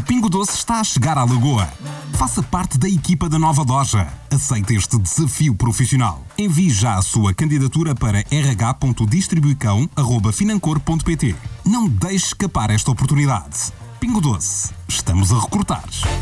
Pingo Doce está a chegar à Lagoa. Faça parte da equipa da nova loja. Aceite este desafio profissional. Envie já a sua candidatura para rh.distribuicão@financor.pt. Não deixe escapar esta oportunidade. Pingo Doce. Estamos a recrutar.